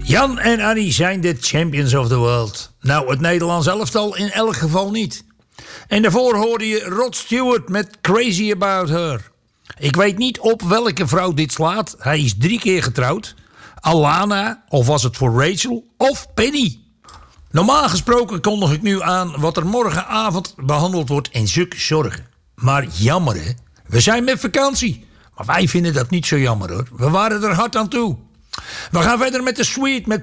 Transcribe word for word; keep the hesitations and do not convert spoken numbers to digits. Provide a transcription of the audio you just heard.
Jan en Annie zijn de champions of the world. Nou, het Nederlands elftal in elk geval niet. En daarvoor hoorde je Rod Stewart met Crazy About Her. Ik weet niet op welke vrouw dit slaat. Hij is drie keer getrouwd. Alana, of was het voor Rachel, of Penny. Normaal gesproken kondig ik nu aan wat er morgenavond behandeld wordt in zulke zorgen. Maar jammer hè, we zijn met vakantie. Maar wij vinden dat niet zo jammer hoor. We waren er hard aan toe. We gaan verder met de suite met